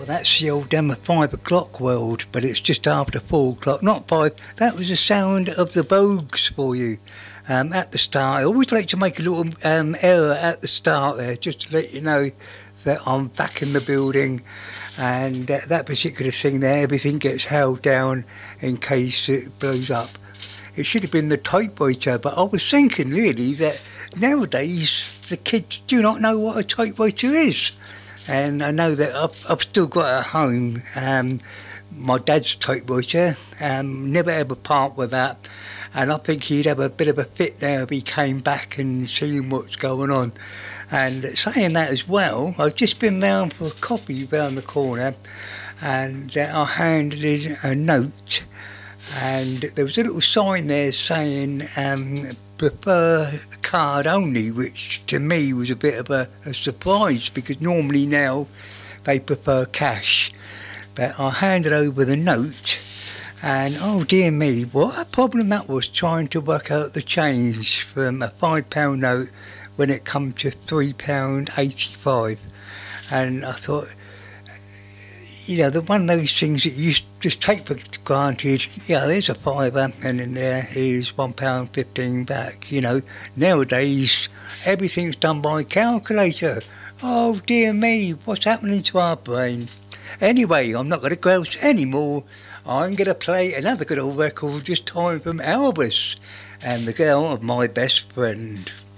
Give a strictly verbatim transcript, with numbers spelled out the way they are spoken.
Well, that's the old um, five o'clock world, but it's just after four o'clock, not five. That was the sound of the Vogues for you um, at the start. I always like to make a little um, error at the start there, just to let you know that I'm back in the building, and uh, that particular thing there, everything gets held down in case it blows up. It should have been the typewriter, but I was thinking really that nowadays the kids do not know what a typewriter is. And I know that I've, I've still got at home um, my dad's typewriter, um, never ever part with that, and I think he'd have a bit of a fit there if he came back and seen what's going on. And saying that as well, I've just been round for a coffee round the corner, and uh, I handed in a note, and there was a little sign there saying um, prefer card only, which to me was a bit of a, a surprise, because normally now they prefer cash. But I handed over the note, and oh dear me, what a problem that was, trying to work out the change from a five pound note when it come to three pounds eighty-five. And I thought, you know, the one of those things that you just take for granted, yeah, there's a fiver, and then there is one pound fifteen back, you know. Nowadays, everything's done by calculator. Oh dear me, what's happening to our brain? Anyway, I'm not going to grouse anymore. I'm going to play another good old record, this time from Elvis and the girl of my best friend.